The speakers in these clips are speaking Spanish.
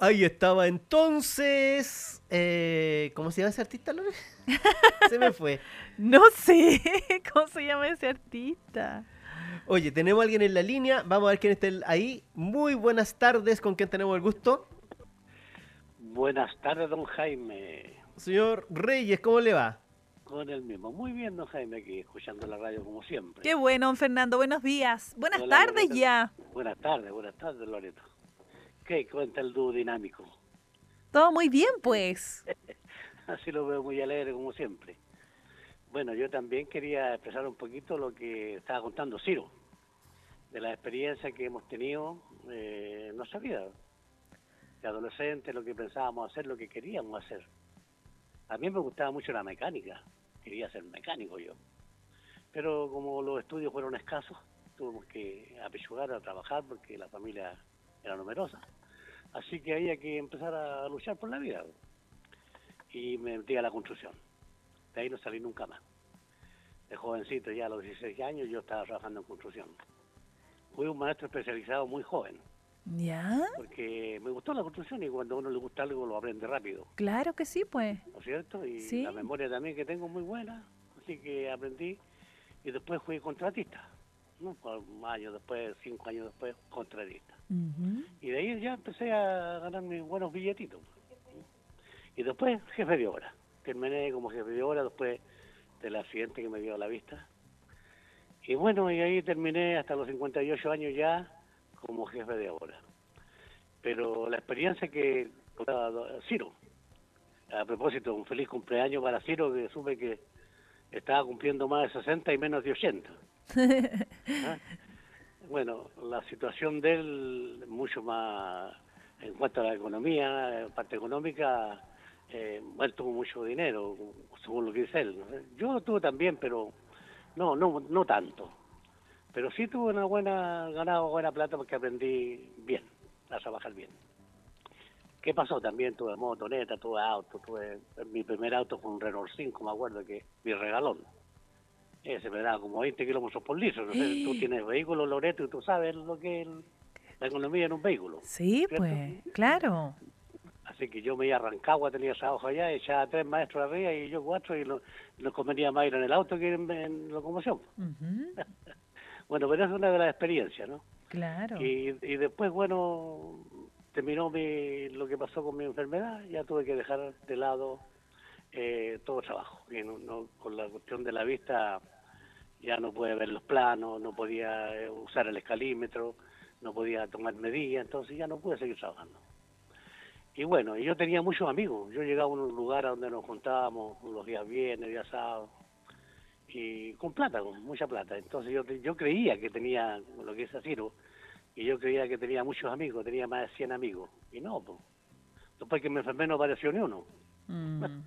Ahí estaba entonces. ¿Cómo se llama ese artista, Lore? Se me fue. No sé cómo se llama ese artista. Oye, tenemos a alguien en la línea. Vamos a ver quién está ahí. Muy buenas tardes. ¿Con quién tenemos el gusto? Buenas tardes, don Jaime. Señor Reyes, ¿cómo le va? Con el mismo. Muy bien, don Jaime, aquí escuchando la radio como siempre. Qué bueno, don Fernando. Buenos días. Buenas Hola, tardes Loreto. ya. Buenas tardes, Loreto. ¿Qué cuenta el dúo dinámico? Todo muy bien, pues. Así lo veo muy alegre como siempre. Bueno, yo también quería expresar un poquito lo que estaba contando Ciro, de la experiencia que hemos tenido en nuestra vida, de adolescentes, lo que pensábamos hacer, lo que queríamos hacer. A mí me gustaba mucho la mecánica, quería ser mecánico yo. Pero como los estudios fueron escasos, tuvimos que apechugar a trabajar porque la familia era numerosa. Así que había que empezar a luchar por la vida. Y me metí a la construcción. De ahí no salí nunca más. De jovencito, ya a los 16 años, yo estaba trabajando en construcción. Fui un maestro especializado muy joven, ¿Ya? porque me gustó la construcción y cuando a uno le gusta algo lo aprende rápido, Claro que sí, pues. ¿no es cierto? Y Sí. la memoria también que tengo es muy buena, así que aprendí y después fui contratista, ¿no? Por un año después, 5 años después, contratista. Ujú. Y de ahí ya empecé a ganar mis buenos billetitos. Y después, jefe de obra. Terminé como jefe de obra después del accidente que me dio a la vista. Y bueno, y ahí terminé hasta los 58 años ya como jefe de obra. Pero la experiencia que Ciro, a propósito, un feliz cumpleaños para Ciro, que supe que estaba cumpliendo más de 60 y menos de 80. ¿Ah? Bueno, la situación de él mucho más en cuanto a la economía, parte económica, él tuvo mucho dinero, según lo que dice él, ¿no? Yo tuve también, pero no tanto. Pero sí tuve ganado buena plata porque aprendí bien, a trabajar bien. ¿Qué pasó? También tuve motoneta, tuve auto, mi primer auto fue un Renault 5, me acuerdo que mi regalón. Ese me daba como 20 kilómetros por litro. No sé, tú tienes vehículo, Loreto, y tú sabes lo que es la economía en un vehículo, Sí, ¿cierto? pues. Claro. Así que yo me iba a Rancagua, tenía trabajo allá, echaba 3 maestros arriba y yo 4, y nos convenía más ir en el auto que en locomoción. Ujú. Bueno, pero es una de las experiencias, ¿no? Claro. Y después, bueno, terminó lo que pasó con mi enfermedad, ya tuve que dejar de lado todo trabajo. Y con la cuestión de la vista ya no pude ver los planos, no podía usar el escalímetro, no podía tomar medidas, entonces ya no pude seguir trabajando. Y bueno, yo tenía muchos amigos, yo llegaba a un lugar a donde nos juntábamos los días viernes, días sábados, y con plata, con mucha plata. Entonces yo creía que tenía, lo que es Ciro, y yo creía que tenía muchos amigos, tenía más de 100 amigos, y no, pues, después que me enfermé no apareció ni uno. Mm.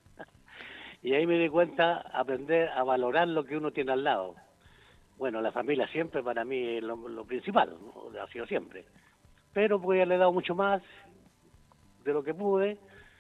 Y ahí me di cuenta, aprender a valorar lo que uno tiene al lado. Bueno, la familia siempre para mí es lo principal, ¿no? Ha sido siempre. Pero pues ya le he dado mucho más de lo que pude,